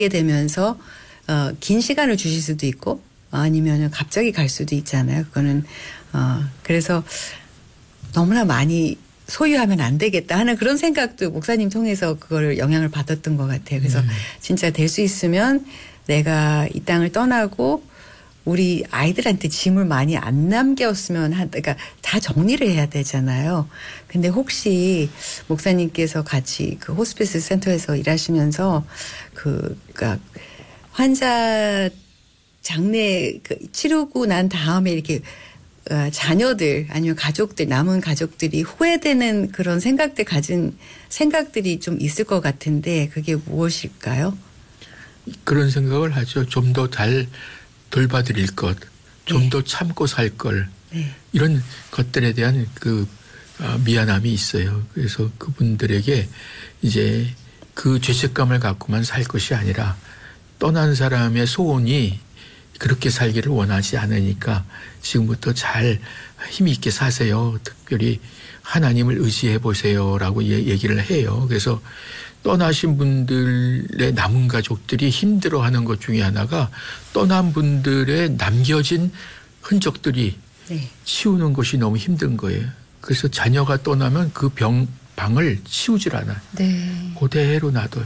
되면서 긴 시간을 주실 수도 있고 아니면 갑자기 갈 수도 있잖아요. 그거는 그래서 너무나 많이 소유하면 안 되겠다 하는 그런 생각도 목사님 통해서 그걸 영향을 받았던 것 같아요. 그래서 진짜 될 수 있으면 내가 이 땅을 떠나고 우리 아이들한테 짐을 많이 안 남겼으면 그러니까 다 정리를 해야 되잖아요. 근데 혹시 목사님께서 같이 그 호스피스 센터에서 일하시면서 그러니까 환자 장례 치르고 난 다음에 이렇게 자녀들 아니면 가족들 남은 가족들이 후회되는 그런 생각들 가진 생각들이 좀 있을 것 같은데 그게 무엇일까요? 그런 생각을 하죠. 좀 더 잘 돌봐드릴 것, 좀 더 참고 살 걸 이런 것들에 대한 미안함이 있어요. 그래서 그분들에게 이제 그 죄책감을 갖고만 살 것이 아니라 떠난 사람의 소원이 그렇게 살기를 원하지 않으니까 지금부터 잘 힘 있게 사세요. 특별히 하나님을 의지해 보세요라고 얘기를 해요. 그래서 떠나신 분들의 남은 가족들이 힘들어하는 것 중에 하나가 떠난 분들의 남겨진 흔적들이 치우는 것이 너무 힘든 거예요. 그래서 자녀가 떠나면 그 방을 치우질 않아요. 그대로 놔둬요.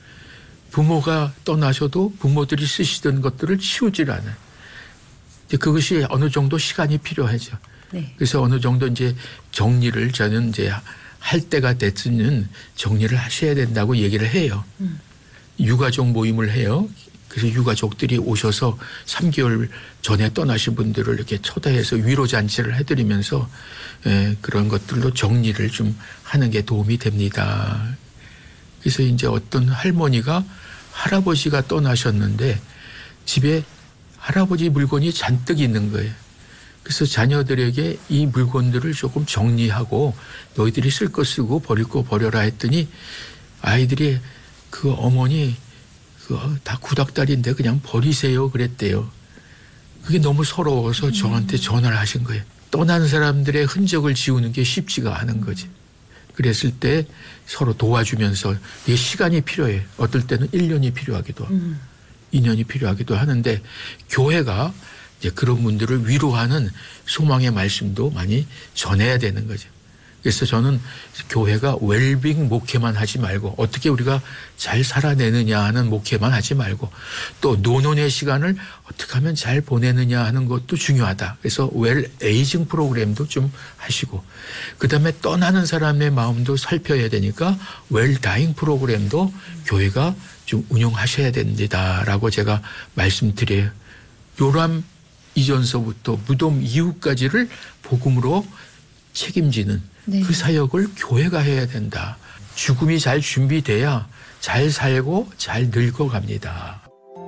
부모가 떠나셔도 부모들이 쓰시던 것들을 치우질 않아요. 이제 그것이 어느 정도 시간이 필요하죠. 그래서 어느 정도 이제 정리를 저는 이제 할 때가 됐으면 정리를 하셔야 된다고 얘기를 해요. 유가족 모임을 해요. 그래서 유가족들이 오셔서 3개월 전에 떠나신 분들을 이렇게 초대해서 위로잔치를 해드리면서 그런 것들로 정리를 좀 하는 게 도움이 됩니다. 그래서 이제 어떤 할머니가 할아버지가 떠나셨는데 집에 할아버지 물건이 잔뜩 있는 거예요. 그래서 자녀들에게 이 물건들을 조금 정리하고 너희들이 쓸 거 쓰고 버릴 거 버려라 했더니 아이들이 그 어머니 다 구닥다리인데 그냥 버리세요 그랬대요. 그게 너무 서러워서 저한테 전화를 하신 거예요. 떠난 사람들의 흔적을 지우는 게 쉽지가 않은 거지. 그랬을 때 서로 도와주면서 이게 시간이 필요해요. 어떨 때는 1년이 필요하기도 하고 2년이 필요하기도 하는데 교회가 이제 그런 분들을 위로하는 소망의 말씀도 많이 전해야 되는 거죠. 그래서 저는 교회가 웰빙 목회만 하지 말고 어떻게 우리가 잘 살아내느냐 하는 목회만 하지 말고 또 노년의 시간을 어떻게 하면 잘 보내느냐 하는 것도 중요하다. 그래서 웰 에이징 프로그램도 좀 하시고 그다음에 떠나는 사람의 마음도 살펴야 되니까 웰 다잉 프로그램도 교회가 좀 운영하셔야 됩니다라고 제가 말씀드려요. 요람 이전서부터 무덤 이후까지를 복음으로 책임지는 그 사역을 교회가 해야 된다. 죽음이 잘 준비돼야 잘 살고 잘 늙어갑니다.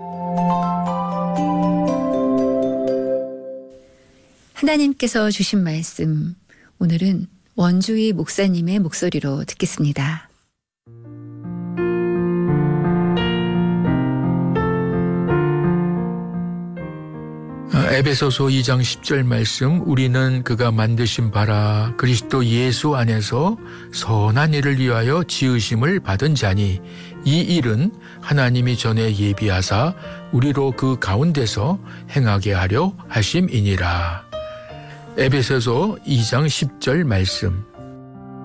하나님께서 주신 말씀, 오늘은 원주희 목사님의 목소리로 듣겠습니다. 에베소서 2장 10절 말씀 우리는 그가 만드신 바라 그리스도 예수 안에서 선한 일을 위하여 지으심을 받은 자니 이 일은 하나님이 전에 예비하사 우리로 그 가운데서 행하게 하려 하심이니라. 에베소서 2장 10절 말씀